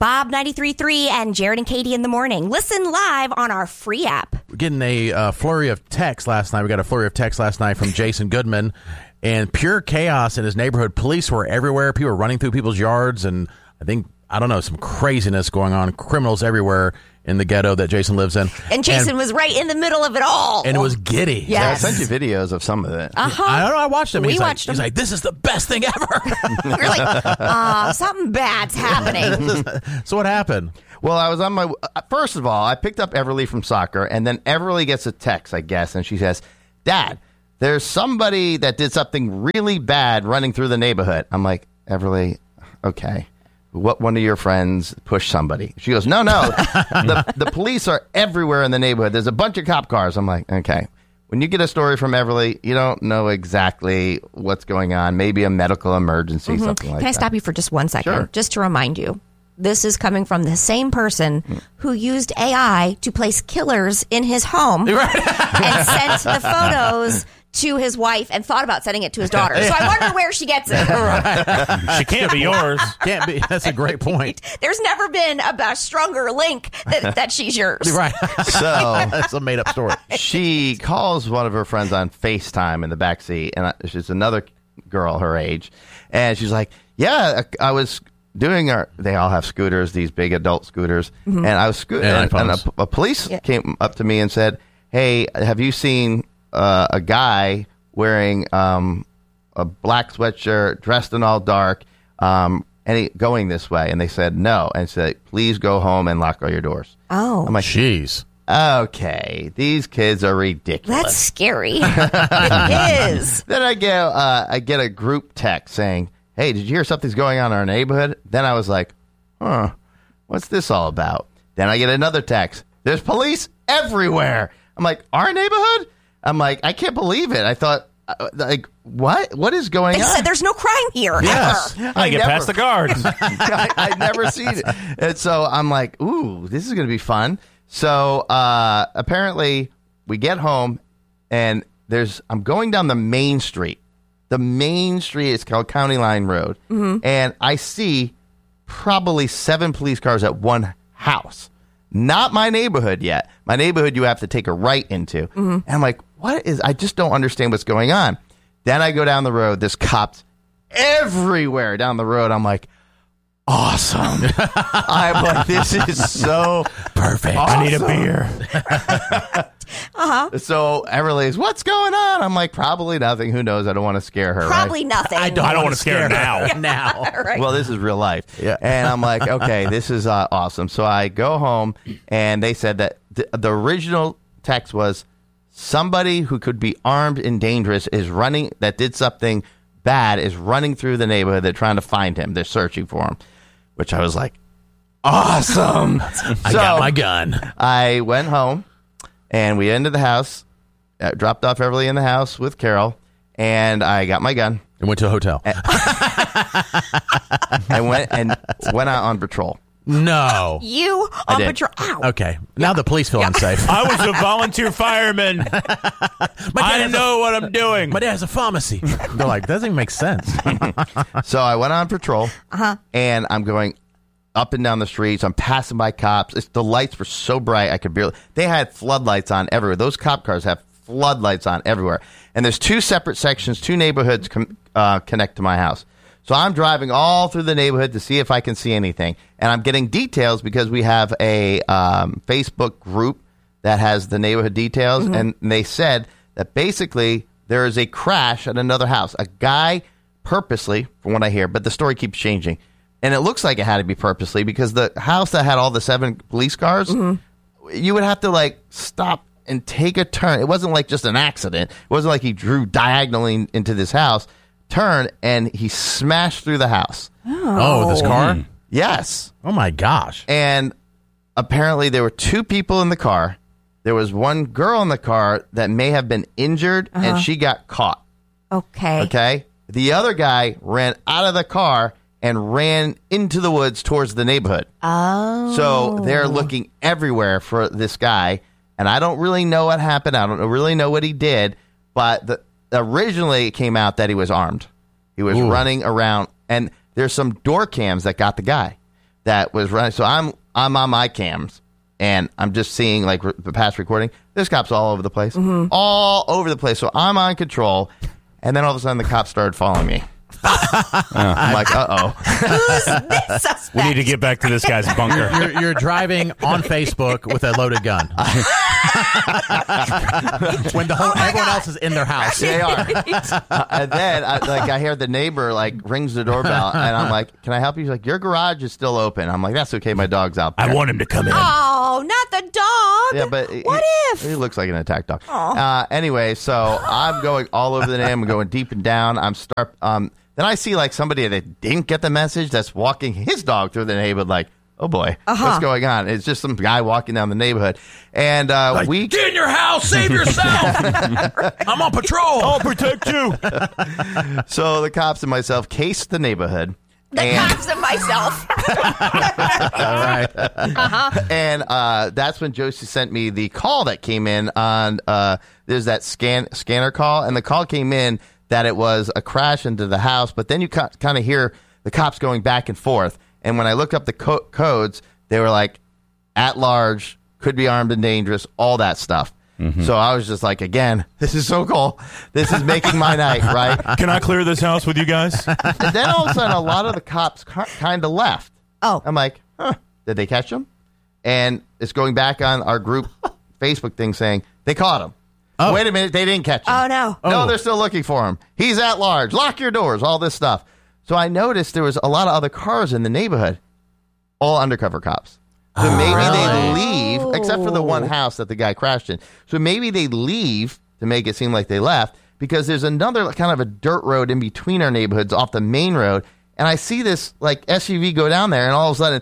Bob 93.3 and Jared and Katie in the morning. Listen live on our free app. We're getting a flurry of texts last night. We got a flurry of texts last night from Jason Goodman, and pure chaos in his neighborhood. Police were everywhere. People were running through people's yards, and I don't know, some craziness going on. Criminals everywhere in the ghetto that Jason lives in. And Jason was right in the middle of it all. And it was giddy. Yes. I sent you videos of some of it. Uh-huh. I don't know. I watched him. We watched him. He's like, this is the best thing ever. We're like, something bad's happening. So what happened? Well, I was on my... First of all, I picked up Everly from soccer, and then Everly gets a text, I guess, and she says, Dad, there's somebody that did something really bad running through the neighborhood. I'm like, Everly, okay. What one of your friends pushed somebody? She goes, no. The police are everywhere in the neighborhood. There's a bunch of cop cars. I'm like, okay. When you get a story from Everly, you don't know exactly what's going on. Maybe a medical emergency, something like that. Can I stop you for just 1 second? Sure. Just to remind you, this is coming from the same person who used AI to place killers in his home and sent the photos to his wife and thought about sending it to his daughter. So I wonder where she gets it. She can't be yours. Can't be. That's a great point. There's never been a stronger link that she's yours. Right. So That's a made-up story. she calls one of her friends on FaceTime in the backseat, and she's another girl her age, and she's like, yeah, I was doing they all have scooters, these big adult scooters, and I was scooting, and a police came up to me and said, hey, have you seen a guy wearing a black sweatshirt, dressed in all dark, and going this way? And they said no, and said, please go home and lock all your doors. Oh. I'm like, Jeez. okay, these kids are ridiculous. That's scary. It is. Then I get a group text saying, hey, did you hear something's going on in our neighborhood? Then I was like, what's this all about? Then I get another text. There's police everywhere. I'm like, our neighborhood? I'm like, I can't believe it. I thought, like, what? What is going They on? said there's no crime here. Yes. Ever. I get past the guards. I'd never seen it. And so I'm like, ooh, this is going to be fun. So apparently we get home, and I'm going down the main street. The main street is called County Line Road. And I see probably 7 police cars at one house. Not my neighborhood yet. My neighborhood you have to take a right into. And I'm like, I just don't understand what's going on. Then I go down the road. There's cops everywhere down the road. I'm like, awesome. I'm like, this is so Perfect. awesome. I need a beer. So Everly's, what's going on? I'm like, probably nothing. Who knows? I don't want to scare her. Probably nothing. I don't want to scare her now. now. Right. Well, this is real life. Yeah. And I'm like, okay, this is awesome. So I go home, and they said that the original text was somebody who could be armed and dangerous that did something bad is running through the neighborhood. They're trying to find him. They're searching for him, which I was like, awesome. I got my gun. I went home, and we ended the house, dropped off Everly in the house with Carol, and I got my gun. And went to a hotel. I went out on patrol. No. You on did. patrol. Ow. Okay. Now the police feel unsafe. I was a volunteer fireman. I know what I'm doing. My dad has a pharmacy. They're like, that doesn't even make sense. So I went on patrol, and I'm going up and down the streets. I'm passing by cops. The lights were so bright I could barely. They had floodlights on everywhere. Those cop cars have floodlights on everywhere. And there's 2 separate sections, 2 neighborhoods connect to my house. So I'm driving all through the neighborhood to see if I can see anything. And I'm getting details because we have a Facebook group that has the neighborhood details. And they said that basically there is a crash at another house. A guy purposely, from what I hear, but the story keeps changing. And it looks like it had to be purposely because the house that had all the 7 police cars, you would have to like stop and take a turn. It wasn't like just an accident. It wasn't like he drew diagonally into this house, turned, and he smashed through the house. Oh, this car? Yes. Oh, my gosh. And apparently there were 2 people in the car. There was one girl in the car that may have been injured, and she got caught. Okay. Okay? The other guy ran out of the car and ran into the woods towards the neighborhood. Oh. So they're looking everywhere for this guy, and I don't really know what happened. I don't really know what he did, but originally it came out that he was armed. He was running around, and there's some door cams that got the guy. that was running. So I'm on my cams, and I'm just seeing like the past recording. There's cops all over the place, all over the place. So I'm on control, and then all of a sudden the cops started following me. I'm like, uh-oh. Who's this suspect? We need to get back to this guy's bunker. You're driving on Facebook with a loaded gun. When everyone else is in their house. They are. And then I hear the neighbor like rings the doorbell, and I'm like, can I help you? He's like, your garage is still open. I'm like, that's okay. My dog's out there. I want him to come in. Oh, not the dog. Yeah, but what if? He looks like an attack dog. Anyway, so I'm going all over the name. I'm going deep and down. Then I see like somebody that didn't get the message that's walking his dog through the neighborhood. Like, oh boy, what's going on? It's just some guy walking down the neighborhood, and we get in your house, save yourself. I'm on patrol. I'll protect you. So the cops and myself cased the neighborhood. The cops and myself. All right. And that's when Josie sent me the call that came in on. There's that scanner call, and the call came in that it was a crash into the house. But then you kind of hear the cops going back and forth. And when I looked up the codes, they were like, at large, could be armed and dangerous, all that stuff. Mm-hmm. So I was just like, again, this is so cool. This is making my night, right? Can I clear this house with you guys? And then all of a sudden, a lot of the cops kind of left. Oh. I'm like, did they catch him? And it's going back on our group Facebook thing saying, they caught him. Oh. Wait a minute, they didn't catch him. Oh, no. No, they're still looking for him. He's at large. Lock your doors, all this stuff. So I noticed there was a lot of other cars in the neighborhood, all undercover cops. So maybe they leave, except for the one house that the guy crashed in. So maybe they leave to make it seem like they left, because there's another kind of a dirt road in between our neighborhoods off the main road. And I see this like SUV go down there, and all of a sudden,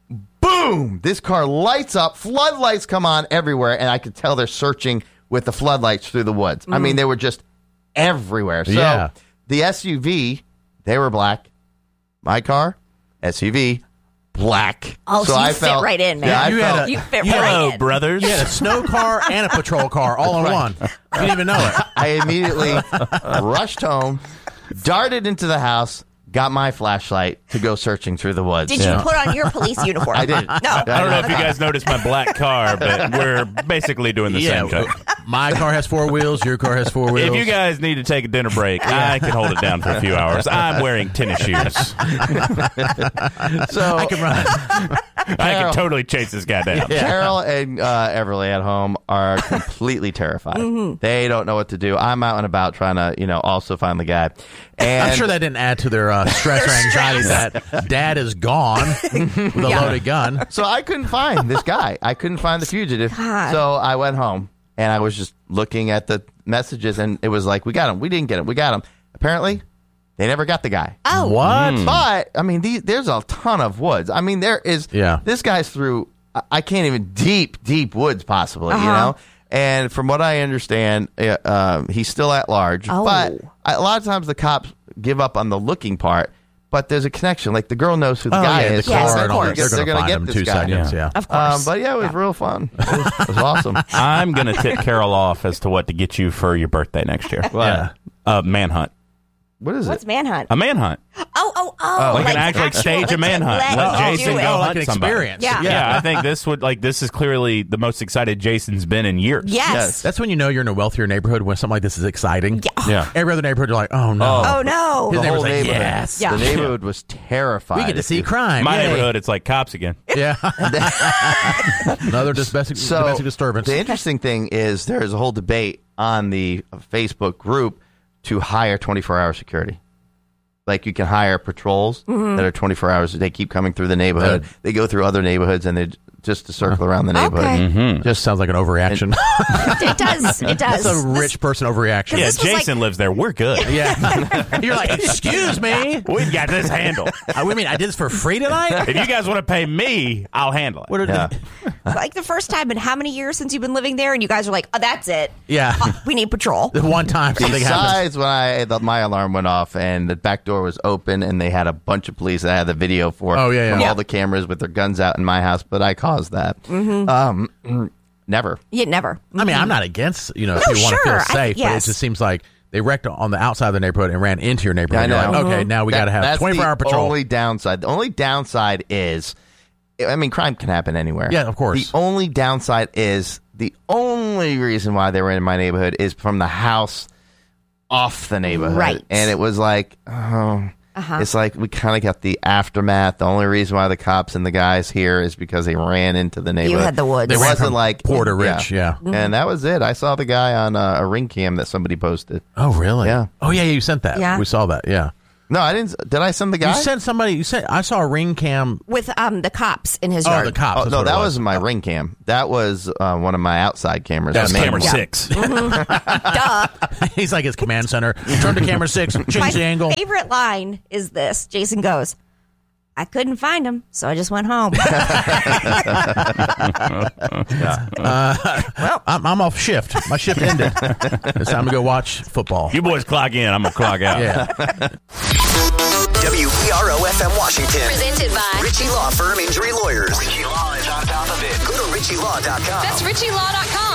boom, this car lights up, floodlights come on everywhere, and I could tell they're searching with the floodlights through the woods. I mean, they were just everywhere. So the SUV, they were black. My car, SUV, black. Oh, so you fit right in, man. Yeah, you fit right Hello, in. brothers. You had a snow car and a patrol car all in one. You didn't even know it. I immediately rushed home, darted into the house, got my flashlight to go searching through the woods. Did you put on your police uniform? I did. No. I don't know if you guys noticed my black car, but we're basically doing the same thing. My car has 4 wheels. Your car has 4 wheels. If you guys need to take a dinner break, I can hold it down for a few hours. I'm wearing tennis shoes. So I can run. I can totally chase this guy down. Carol and Everly at home are completely terrified. They don't know what to do. I'm out and about trying to, also find the guy. And I'm sure that didn't add to their stress or anxiety that Dad is gone with a loaded gun. So I couldn't find this guy. I couldn't find the fugitive. God. So I went home, and I was just looking at the messages, and it was like, we got him. We didn't get him. We got him. Apparently, they never got the guy. Oh. What? But, I mean, there's a ton of woods. I mean, there is. Yeah. This guy's through, I can't even, deep woods, possibly, you know? And from what I understand, he's still at large. Oh. But a lot of times the cops give up on the looking part, but there's a connection. Like, the girl knows who the guy is. The car Yes, and all that. course. They're going to find him 2 seconds. Yeah. Of course. But yeah, it was real fun. It was awesome. I'm going to tip Carol off as to what to get you for your birthday next year. What? Manhunt. What is What's it? manhunt? A manhunt. Oh. Like an actual stage of manhunt. Let Jason do it. go like hunt an somebody. experience. Yeah, I think this is clearly the most excited Jason's been in years. Yes. That's when you know you're in a wealthier neighborhood when something like this is exciting. Yeah. Every other neighborhood, you're like, oh no. Oh, no. His The neighbor's whole like, neighborhood. yes. Yeah. The neighborhood was terrified. We get to see crime. My Yay. neighborhood, it's like cops again. Yeah. Another domestic disturbance. The interesting thing is there is a whole debate on the Facebook group to hire 24-hour security. Like, you can hire patrols that are 24 hours. They keep coming through the neighborhood. They go through other neighborhoods, and they just to circle around the neighborhood. Okay. Just sounds like an overreaction. It does. It does. That's a rich person overreaction. Yeah, this was Jason lives there. We're good. Yeah. You're like, excuse me. We've got this handled. I mean, I did this for free tonight? If you guys want to pay me, I'll handle it. What are Yeah. Like the first time in how many years since you've been living there, and you guys are like, oh, that's it. Yeah. We need patrol. The one time something happens. Besides, when my alarm went off and the back door was open, and they had a bunch of police that I had the video for Oh, yeah, yeah. from Yeah. all the cameras with their guns out in my house, but I caused that. Never. Yeah, never. I mean, I'm not against, if you want to sure. feel safe, but it Yes. just seems like they wrecked on the outside of the neighborhood and ran into your neighborhood. I You're know. like, okay, now we got to have That's 24-hour the patrol. only downside. The only downside is I mean, crime can happen anywhere. Yeah, of course. The only downside is the only reason why they were in my neighborhood is from the house off the neighborhood. Right. And it was like, it's like we kind of got the aftermath. The only reason why the cops and the guys here is because they ran into the neighborhood. You had the woods. They It ran wasn't from like Porter Rich, yeah. And that was it. I saw the guy on a ring cam that somebody posted. Oh, really? Yeah. Oh, yeah, you sent that. Yeah. We saw that, yeah. No, I didn't. Did I send the guy? You sent somebody, I saw a ring cam. With the cops in his Oh, yard. the cops. Oh, that's no, what it that was. wasn't my ring cam. That was one of my outside cameras. That's The main camera one. 6. Duh. He's like his command center. Turn to camera 6, change My the angle. favorite line is this. Jason goes, I couldn't find him, so I just went home. Well, I'm off shift. My shift ended. It's time to go watch football. You boys clock in. I'm going to clock out. Yeah. WPRO-FM Washington. Presented by Ritchie Law Firm Injury Lawyers. Ritchie Law is on top of it. Go to RitchieLaw.com. That's RitchieLaw.com.